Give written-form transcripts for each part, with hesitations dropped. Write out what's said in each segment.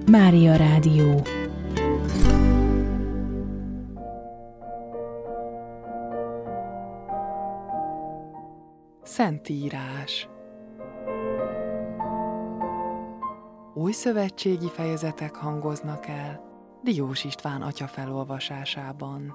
Mária Rádió. Szentírás. Újszövetségi fejezetek hangoznak el Diós István atya felolvasásában.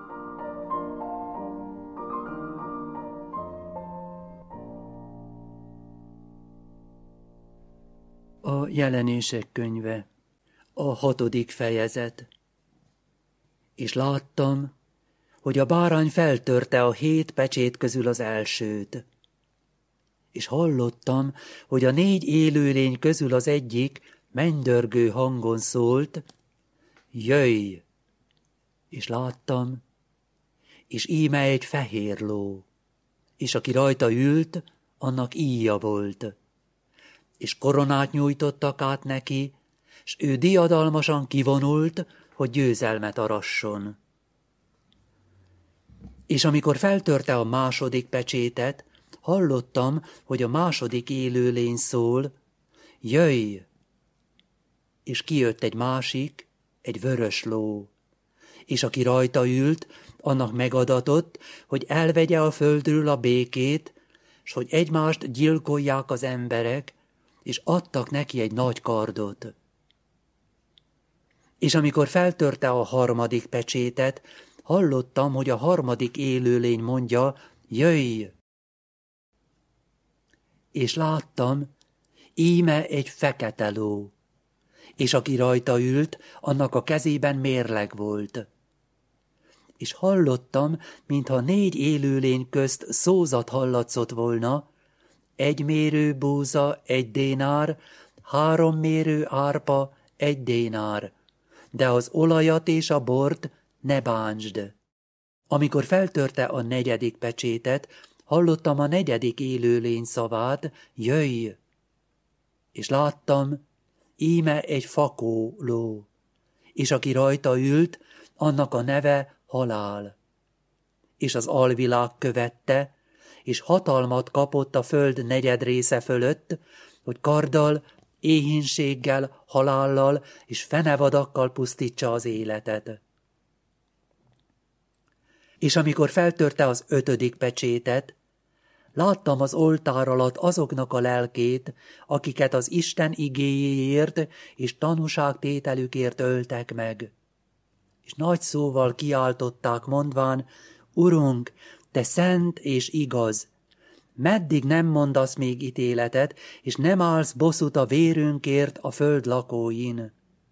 A Jelenések könyve, a 6. fejezet. És láttam, hogy a bárány feltörte a 7 pecsét közül az elsőt. És hallottam, hogy a 4 élőlény közül az egyik mennydörgő hangon szólt, jöjj! És láttam, és íme egy fehér ló, és aki rajta ült, annak íja volt. És koronát nyújtottak át neki, s ő diadalmasan kivonult, hogy győzelmet arasson. És amikor feltörte a 2. pecsétet, hallottam, hogy a 2. élőlény szól, jöjj! És kijött egy másik, egy vörös ló, és aki rajta ült, annak megadatott, hogy elvegye a földről a békét, s hogy egymást gyilkolják az emberek, és adtak neki egy nagy kardot. És amikor feltörte a 3. pecsétet, hallottam, hogy a 3. élőlény mondja, jöjj! És láttam, íme egy fekete ló, és aki rajta ült, annak a kezében mérleg volt. És hallottam, mintha 4 élőlény közt szózat hallatszott volna, 1 mérő búza 1 dénár, 3 mérő árpa 1 dénár, de az olajat és a bort ne bántsd. Amikor feltörte a 4. pecsétet, hallottam a 4. élőlény szavát, jöjj! És láttam, íme egy fakó ló, és aki rajta ült, annak a neve halál. És az alvilág követte, és hatalmat kapott a föld 4 része fölött, hogy karddal, éhínséggel, halállal és fenevadakkal pusztítsa az életet. És amikor feltörte az 5. pecsétet, láttam az oltár alatt azoknak a lelkét, akiket az Isten igéjéért és tanúságtételükért öltek meg. És nagy szóval kiáltották, mondván, Urunk, te szent és igaz, meddig nem mondasz még ítéletet, és nem állsz bosszút a vérünkért a föld lakóin?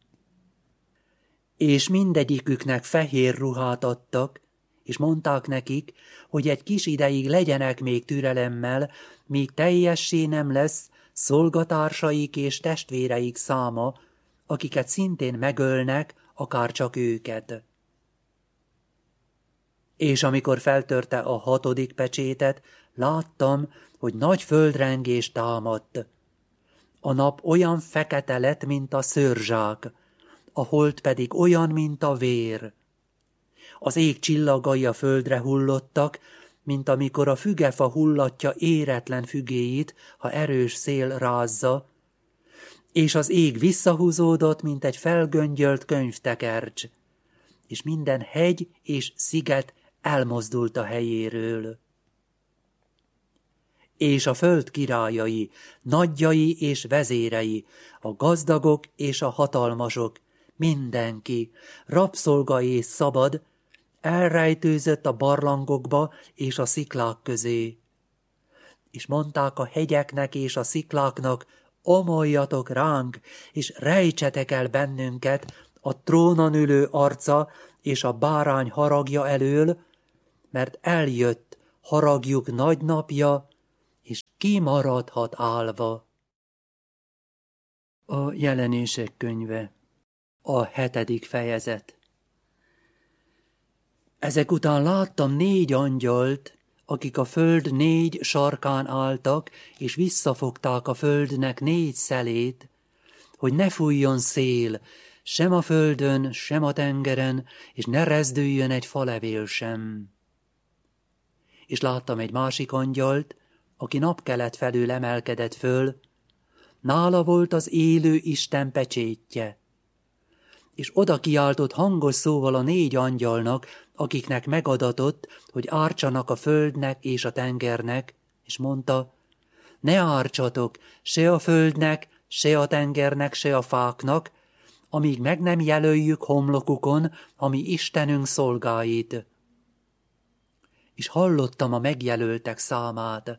És mindegyiküknek fehér ruhát adtak, és mondták nekik, hogy egy kis ideig legyenek még türelemmel, míg teljessé nem lesz szolgatársaik és testvéreik száma, akiket szintén megölnek, akár csak őket. És amikor feltörte a 6. pecsétet, láttam, hogy nagy földrengés támadt. A nap olyan fekete lett, mint a szőrzsák, a hold pedig olyan, mint a vér. Az ég csillagai a földre hullottak, mint amikor a fügefa hullatja éretlen fügéit, ha erős szél rázza, és az ég visszahúzódott, mint egy felgöngyölt könyvtekercs, és minden hegy és sziget elmozdult a helyéről. És a föld királyai, nagyjai és vezérei, a gazdagok és a hatalmasok, mindenki, rabszolga és szabad, elrejtőzött a barlangokba és a sziklák közé. És mondták a hegyeknek és a szikláknak, omoljatok ránk, és rejtsetek el bennünket a trónon ülő arca és a bárány haragja elől, mert eljött haragjuk nagy napja, és ki maradhat állva. A Jelenések könyve, a 7. fejezet. Ezek után láttam 4 angyalt, akik a föld 4 sarkán álltak, és visszafogták a földnek 4 szelét, hogy ne fújjon szél, sem a földön, sem a tengeren, és ne rezdüljön egy falevél sem. És láttam egy másik angyalt, aki napkelet felől emelkedett föl, nála volt az élő Isten pecsétje, és oda kiáltott hangos szóval a 4 angyalnak, akiknek megadatott, hogy ártsanak a földnek és a tengernek, és mondta, ne ártsatok se a földnek, se a tengernek, se a fáknak, amíg meg nem jelöljük homlokukon, ami Istenünk szolgáit. És hallottam a megjelöltek számát.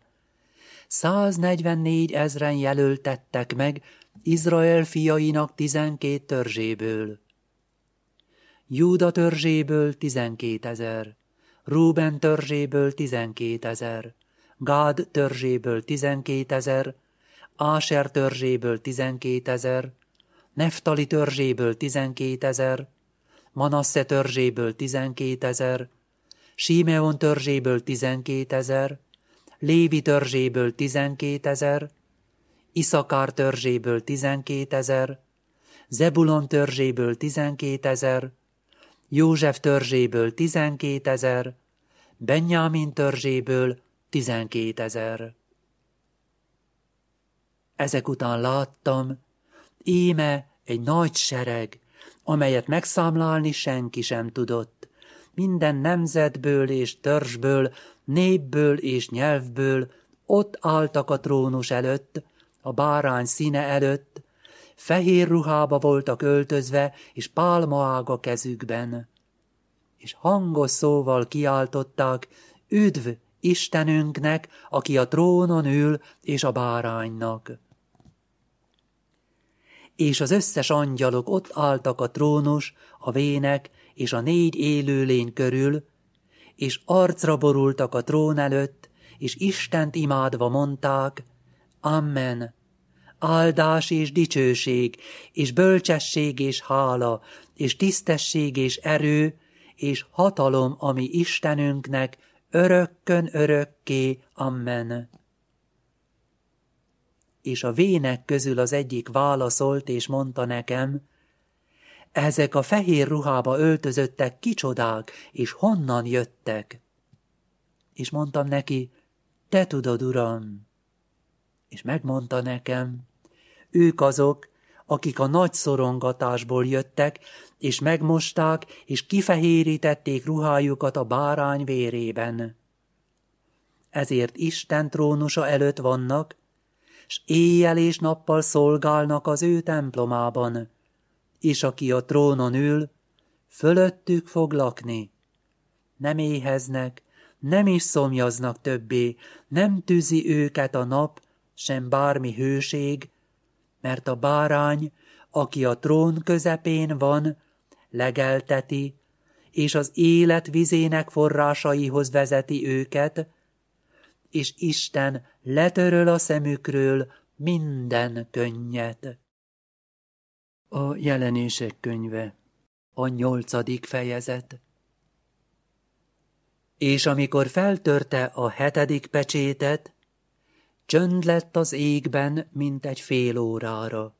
144 000 jelöltettek meg Izrael fiainak 12 törzséből. Júda törzséből 12 000, Rúben törzséből 12 000, Gád törzséből 12 000, Áser törzséből 12 000, Neftali törzséből 12 000, Manasse törzséből 12 000, Simeon törzséből 12 000, Lévi törzséből 12 000, Iszakár törzséből 12 000, Zebulon törzséből 12 000, József törzséből 12 000, Benjámin törzséből 12 000. Ezek után láttam, íme egy nagy sereg, amelyet megszámlálni senki sem tudott. Minden nemzetből és törzsből, népből és nyelvből ott álltak a trónus előtt, a bárány színe előtt, fehér ruhába voltak öltözve, és pálmaág a kezükben. És hangos szóval kiáltották, üdv Istenünknek, aki a trónon ül, és a báránynak. És az összes angyalok ott álltak a trónus, a vének és a 4 élőlény körül, és arcra borultak a trón előtt, és Istent imádva mondták, Amen. Áldás és dicsőség, és bölcsesség és hála, és tisztesség és erő, és hatalom, ami Istenünknek, örökkön örökké. Amen. És a vének közül az egyik válaszolt, és mondta nekem, ezek a fehér ruhába öltözöttek kicsodák, és honnan jöttek? És mondtam neki, te tudod, Uram. És megmondta nekem, ők azok, akik a nagy szorongatásból jöttek, és megmosták, és kifehérítették ruhájukat a bárány vérében. Ezért Isten trónusa előtt vannak, s éjjel és nappal szolgálnak az ő templomában, és aki a trónon ül, fölöttük fog lakni. Nem éheznek, nem is szomjaznak többé, nem tűzi őket a nap, sem bármi hőség, mert a bárány, aki a trón közepén van, legelteti, és az élet vizének forrásaihoz vezeti őket, és Isten letöröl a szemükről minden könnyet. A Jelenések könyve, a 8. fejezet. És amikor feltörte a 7. pecsétet, csönd lett az égben, mint egy fél órára.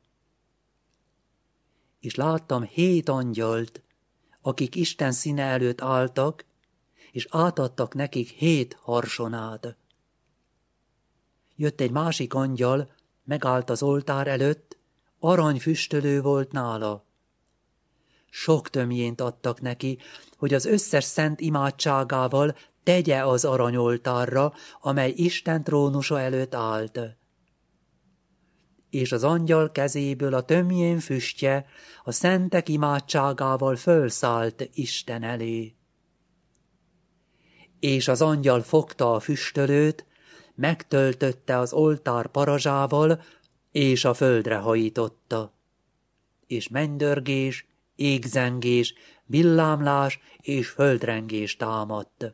És láttam 7 angyalt, akik Isten színe előtt álltak, és átadtak nekik 7 harsonát. Jött egy másik angyal, megállt az oltár előtt, aranyfüstölő volt nála. Sok tömjént adtak neki, hogy az összes szent imádságával tegye az aranyoltárra, amely Isten trónusa előtt állt. És az angyal kezéből a tömjén füstje a szentek imádságával fölszállt Isten elé. És az angyal fogta a füstölőt, megtöltötte az oltár parazsával, és a földre hajította. És mennydörgés, égzengés, villámlás és földrengés támadt.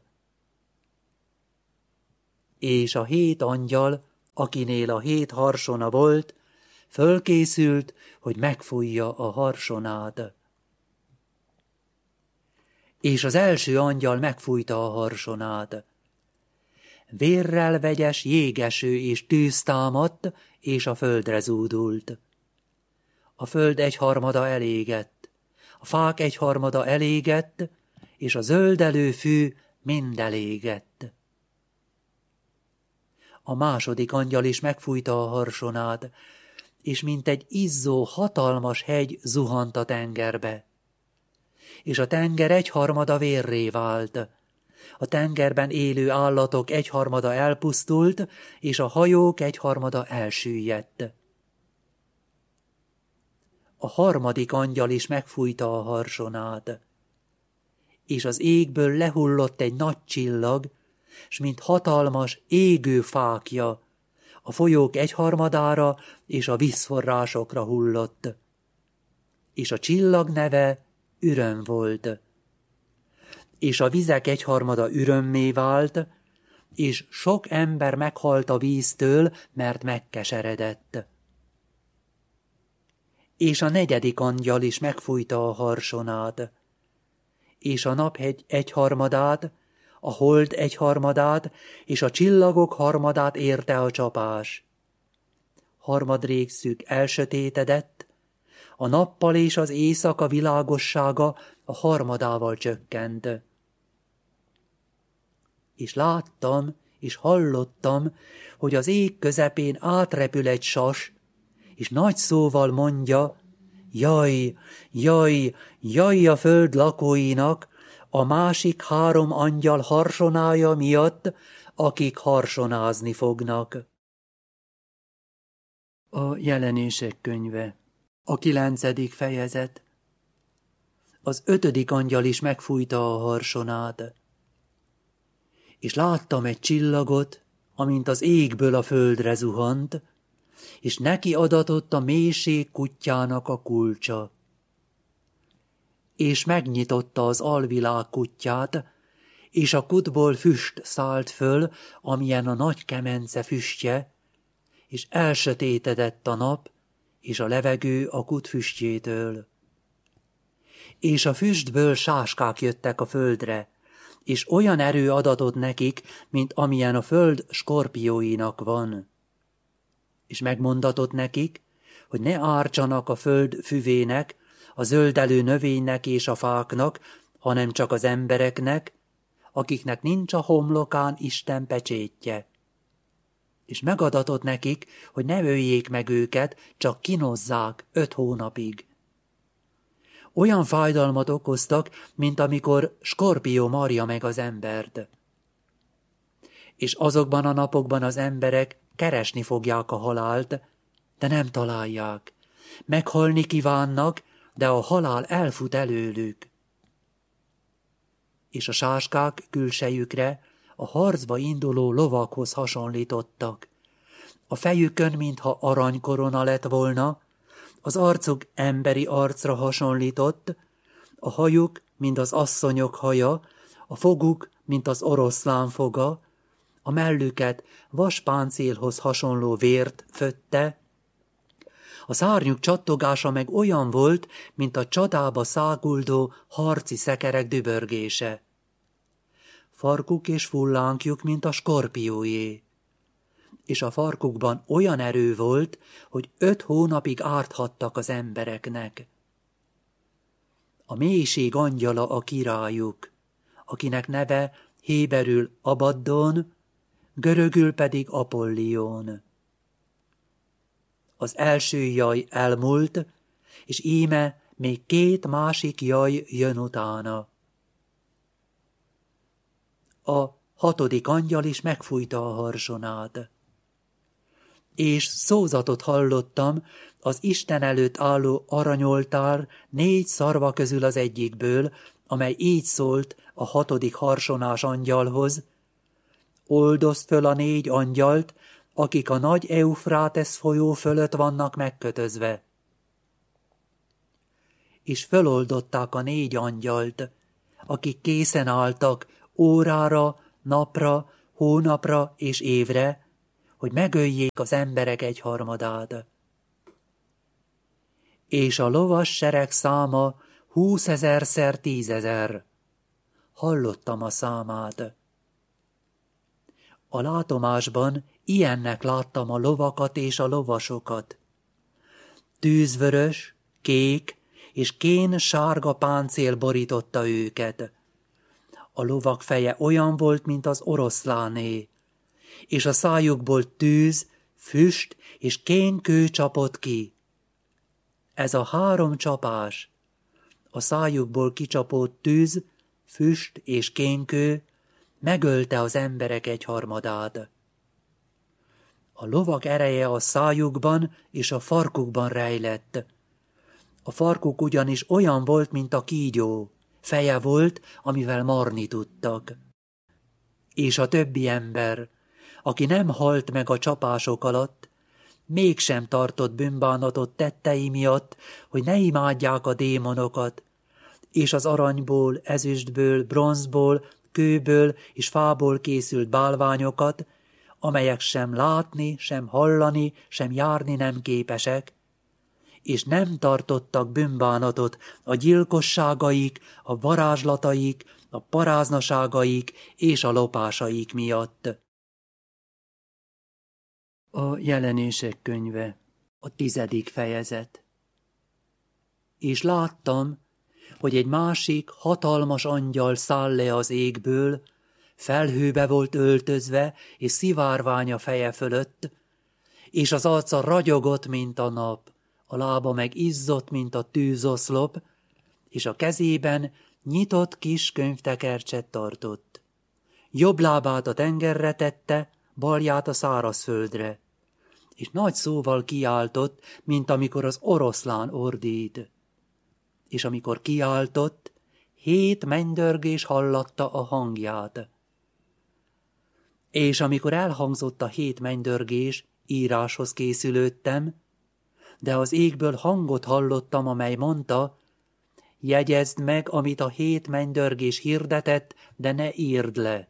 És a 7 angyal, akinél a 7 harsona volt, fölkészült, hogy megfújja a harsonát. És az első angyal megfújta a harsonát. Vérrel vegyes jégeső és tűz támadt, és a földre zúdult. A föld 1/3 elégett, a fák 1/3 elégett, és a zöldelő fű mind elégett. A második angyal is megfújta a harsonát, és mint egy izzó hatalmas hegy zuhant a tengerbe. és a tenger egyharmada vérré vált. A tengerben élő állatok egyharmada elpusztult, és a hajók egyharmada elsüllyedt. A harmadik angyal is megfújta a harsonát, és az égből lehullott egy nagy csillag, s mint hatalmas, égő fákja, a folyók egyharmadára és a vízforrásokra hullott. És a csillag neve Üröm volt. És a vizek egyharmada ürömmé vált, és sok ember meghalt a víztől, mert megkeseredett. És a negyedik angyal is megfújta a harsonát, és a naphegy egyharmadát, a hold egyharmadát, és a csillagok harmadát érte a csapás. Harmadrészük elsötétedett, a nappal és az éjszaka világossága a harmadával csökkent. És láttam, és hallottam, hogy az ég közepén átrepül egy sas, és nagy szóval mondja, jaj, jaj, jaj a föld lakóinak, a másik 3 angyal harsonája miatt, akik harsonázni fognak. A Jelenések könyve, a 9. fejezet. Az 5. angyal is megfújta a harsonát, és láttam egy csillagot, amint az égből a földre zuhant, és neki adatott a mélység kutyának a kulcsa. És megnyitotta az alvilág kutyát, és a kutból füst szállt föl, amilyen a nagy kemence füstje, és elsötétedett a nap, és a levegő a kut füstjétől. És a füstből sáskák jöttek a földre, és olyan erő adatott nekik, mint amilyen a föld skorpióinak van. És megmondatott nekik, hogy ne ártsanak a föld füvének, a zöldelő növénynek és a fáknak, hanem csak az embereknek, akiknek nincs a homlokán Isten pecsétje. És megadatott nekik, hogy ne öljék meg őket, csak kínozzák 5 hónapig. Olyan fájdalmat okoztak, mint amikor skorpió marja meg az embert. És azokban a napokban az emberek keresni fogják a halált, de nem találják. Meghalni kívánnak, de a halál elfut előlük. És a sáskák külsejükre a harcba induló lovakhoz hasonlítottak. A fejükön, mintha aranykorona lett volna, az arcuk emberi arcra hasonlított, a hajuk, mint az asszonyok haja, a foguk, mint az oroszlán foga, a mellüket vaspáncélhoz hasonló vért fötte, a szárnyuk csattogása meg olyan volt, mint a csatába száguldó harci szekerek dübörgése. Farkuk és fullánkjuk, mint a skorpiójé, és a farkukban olyan erő volt, hogy 5 hónapig árthattak az embereknek. A mélység angyala a királyuk, akinek neve héberül Abaddon, görögül pedig Apollión. Az első jaj elmúlt, és íme még 2 másik jaj jön utána. A 6. angyal is megfújta a harsonát. És szózatot hallottam az Isten előtt álló aranyoltár 4 szarva közül az egyikből, amely így szólt a 6. harsonás angyalhoz: oldozd föl a 4 angyalt, akik a nagy Eufrátesz folyó fölött vannak megkötözve. És föloldották a 4 angyalt, akik készen álltak órára, napra, hónapra és évre, hogy megöljék az emberek egyharmadát. És a lovas sereg száma 20 000-szer 10 000. Hallottam a számát. A látomásban ilyennek láttam a lovakat és a lovasokat. Tűzvörös, kék és kén sárga páncél borította őket. A lovak feje olyan volt, mint az oroszláné, és a szájukból tűz, füst és kénkő csapott ki. Ez a 3 csapás, a szájukból kicsapott tűz, füst és kénkő megölte az emberek egyharmadát. A lovak ereje a szájukban és a farkukban rejlett. A farkuk ugyanis olyan volt, mint a kígyó, feje volt, amivel marni tudtak. És a többi ember, aki nem halt meg a csapások alatt, mégsem tartott bűnbánatot tettei miatt, hogy ne imádják a démonokat, és az aranyból, ezüstből, bronzból, kőből és fából készült bálványokat, amelyek sem látni, sem hallani, sem járni nem képesek, és nem tartottak bűnbánatot a gyilkosságaik, a varázslataik, a paráznaságaik és a lopásaik miatt. A Jelenések könyve, a 10. fejezet. És láttam, hogy egy másik hatalmas angyal száll le az égből, felhőbe volt öltözve, és szivárvány a feje fölött, és az arca ragyogott, mint a nap, a lába meg izzott, mint a tűzoszlop, és a kezében nyitott kis könyvtekercset tartott. Jobb lábát a tengerre tette, balját a szárazföldre, és nagy szóval kiáltott, mint amikor az oroszlán ordít. És amikor kiáltott, 7 mennydörgés hallatta a hangját. És amikor elhangzott a 7 mennydörgés, íráshoz készülődtem, de az égből hangot hallottam, amely mondta, jegyezd meg, amit a 7 mennydörgés hirdetett, de ne írd le.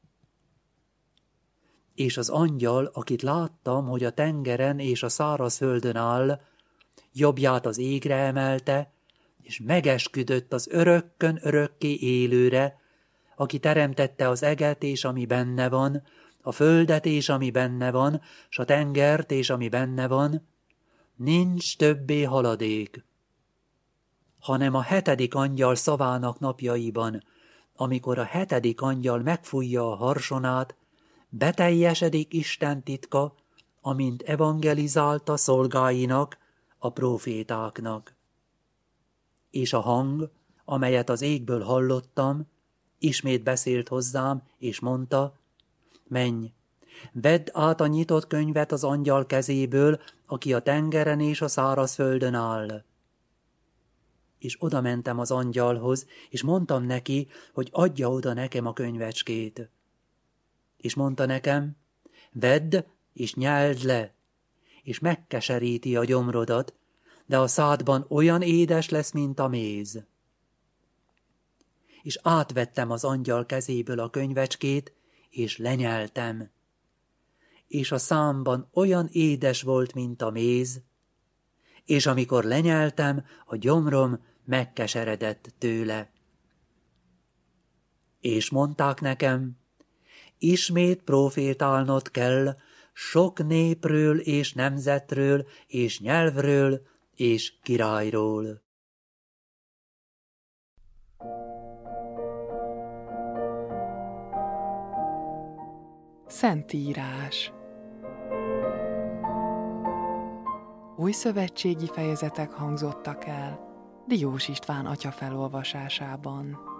És az angyal, akit láttam, hogy a tengeren és a szárazföldön áll, jobbját az égre emelte, és megesküdött az örökkön örökké élőre, aki teremtette az eget és ami benne van, a földet és ami benne van, s a tengert és ami benne van, nincs többé haladék. Hanem a 7. angyal szavának napjaiban, amikor a 7. angyal megfújja a harsonát, beteljesedik Isten titka, amint evangelizálta szolgáinak, a prófétáknak. És a hang, amelyet az égből hallottam, ismét beszélt hozzám, és mondta, menj, vedd át a nyitott könyvet az angyal kezéből, aki a tengeren és a szárazföldön áll. És oda mentem az angyalhoz, és mondtam neki, hogy adja oda nekem a könyvecskét. És mondta nekem, vedd és nyeld le, és megkeseríti a gyomrodat, de a szádban olyan édes lesz, mint a méz. És átvettem az angyal kezéből a könyvecskét, és lenyeltem. És a számban olyan édes volt, mint a méz, és amikor lenyeltem, a gyomrom megkeseredett tőle. És mondták nekem, ismét profétálnod kell sok népről és nemzetről és nyelvről és királyról. Szentírás. Új szövetségi fejezetek hangzottak el Diós István atya felolvasásában.